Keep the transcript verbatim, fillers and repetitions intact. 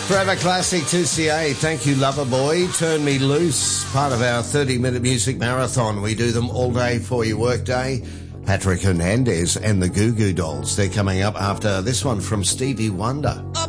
Forever Classic two C A. Thank you, Loverboy. Turn Me Loose, part of our thirty-minute music marathon. We do them all day for your workday. Patrick Hernandez and the Goo Goo Dolls. They're coming up after this one from Stevie Wonder.